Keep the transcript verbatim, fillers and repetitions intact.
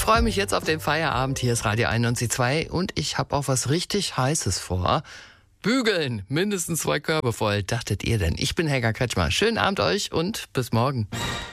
freue mich jetzt auf den Feierabend. Hier ist Radio einundneunzig Komma zwei und ich habe auch was richtig Heißes vor. Bügeln, mindestens zwei Körbe voll. Dachtet ihr denn? Ich bin Helga Kretschmer. Schönen Abend euch und bis morgen.